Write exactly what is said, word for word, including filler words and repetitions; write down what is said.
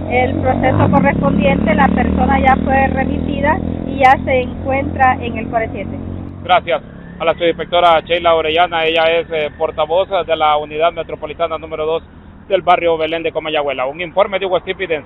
el proceso correspondiente, la persona ya fue remitida y ya se encuentra en el cuarenta y siete. Gracias a la subinspectora Sheila Orellana, ella es eh, portavoz de la unidad metropolitana número dos del barrio Belén de Comayagüela. Un informe de Hugo Estipidense.